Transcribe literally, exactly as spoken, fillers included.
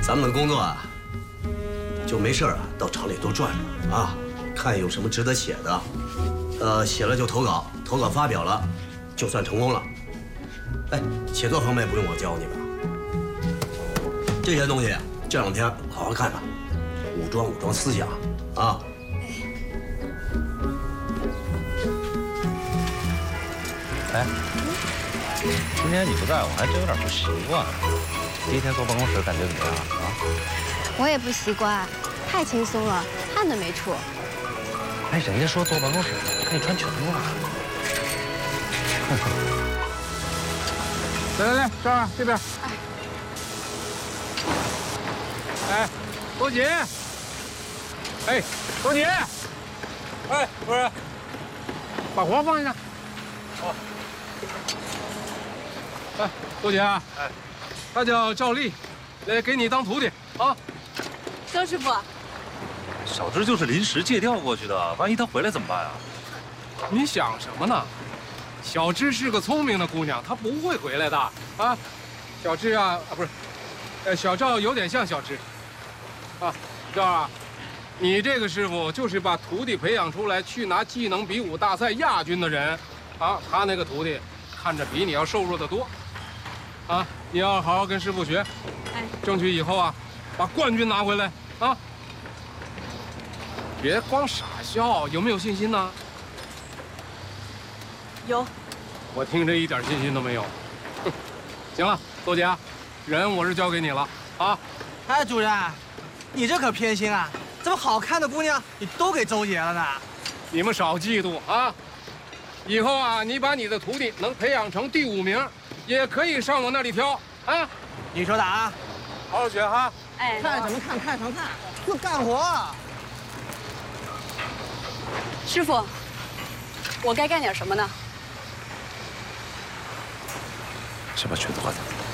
咱们的工作啊，就没事啊，到厂里多转转啊，看有什么值得写的，呃，写了就投稿，投稿发表了，就算成功了。哎，写作方面不用我教你吧？这些东西这两天好好看看，武装武装思想啊。 哎，今天你不在，我还真有点不习惯。第一天坐办公室感觉怎么样啊？ 我也不习惯，太轻松了，汗都没出。 哎，人家说坐办公室可以穿裙子啊。 来来来，这儿这边。哎，多姐。哎，多姐。哎，不是，把活放下。哦。哎，多姐啊。哎。他叫赵丽，来给你当徒弟啊。 周师傅。 小芝就是临时借调过去的，万一她回来怎么办啊？ 你想什么呢？小芝是个聪明的姑娘，她不会回来的啊。小芝啊啊不是，呃小赵有点像小芝，啊，赵啊，你这个师傅就是把徒弟培养出来去拿技能比武大赛亚军的人，啊，他那个徒弟看着比你要瘦弱得多，啊，你要好好跟师傅学， 哎， 争取以后啊，把冠军拿回来啊。别光傻笑，有没有信心呢？ 有。 我听着一点信心都没有。哼，行了，周姐，人我是交给你了啊。 哎，主任，你这可偏心啊！这么好看的姑娘，你都给周杰了呢？ 你们少嫉妒啊！以后啊，你把你的徒弟能培养成第五名，也可以上我那里挑啊。 你说的啊？ 好好学哈。 哎， 看什么看？看什么看？快干活！ 师傅，我该干点什么呢？ 先把裙子换上。